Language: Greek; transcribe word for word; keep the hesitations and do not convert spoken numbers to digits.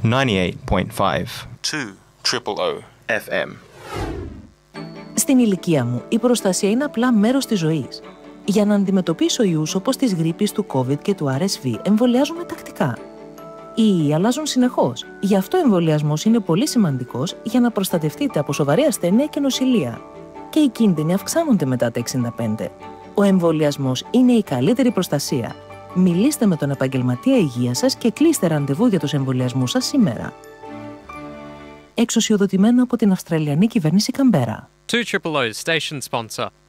ninety-eight point five two triple O εφ εμ. Στην ηλικία μου, η προστασία είναι απλά μέρος της ζωής. Για να αντιμετωπίσω ιούς όπως της γρίπης, του COVID και του αρ ες βι, εμβολιάζομαι τακτικά. Οι ιοί αλλάζουν συνεχώς. Γι' αυτό ο εμβολιασμός είναι πολύ σημαντικός για να προστατευτείτε από σοβαρή ασθένεια και νοσηλεία. Και οι κίνδυνοι αυξάνονται μετά τα εξήντα πέντε. Ο εμβολιασμός είναι η καλύτερη προστασία. Μιλήστε με τον επαγγελματία υγείας σας και κλείστε ραντεβού για τους εμβολιασμούς σας σήμερα. Εξουσιοδοτημένο από την Αυστραλιανή κυβέρνηση Καμπέρα. two triple O's station sponsor.